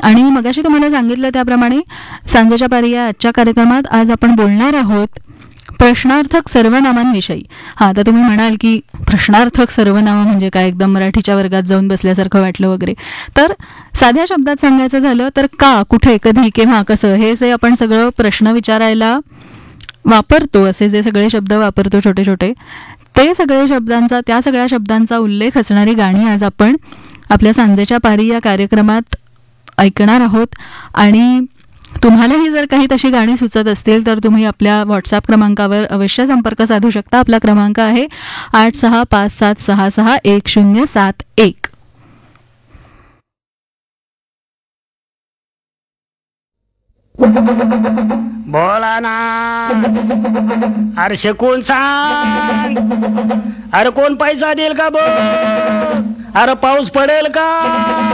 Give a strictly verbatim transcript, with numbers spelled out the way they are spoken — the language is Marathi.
आणि मगाशी तुम्हाला सांगितलं त्याप्रमाणे सांजेच्या पारी या आजच्या कार्यक्रमात आज आपण बोलणार आहोत प्रश्नार्थक सर्वनामांविषयी. हां, तर तुम्ही म्हणाल की प्रश्नार्थक सर्वनामं म्हणजे काय, एकदम मराठीच्या वर्गात जाऊन बसल्यासारखं वाटलं वगैरे. तर साध्या शब्दात सांगायचं झालं तर का, कुठे, कधी, केव्हा, कसं, हे जे आपण सगळं प्रश्न विचारायला वापरतो, असे जे सगळे शब्द वापरतो छोटे छोटे, ते सगळे शब्दांचा त्या सगळ्या शब्दांचा उल्लेख असणारी गाणी आज आपण आपल्या सांजेच्या पारी या कार्यक्रमात ऐकणार आहोत. आणि तुम्हालाही जर काही तशी गाणी सुचत असतील तर तुम्ही आपल्या व्हॉट्सॲप क्रमांकावर अवश्य संपर्क साधू शकता. आपला क्रमांक आहे आठ सहा पाच सात सहा सहा एक शून्य सात एक. बोला ना. अरे शिकून सांग. अरे कोण पैसा देईल का बघ. अरे पाऊस पडेल का.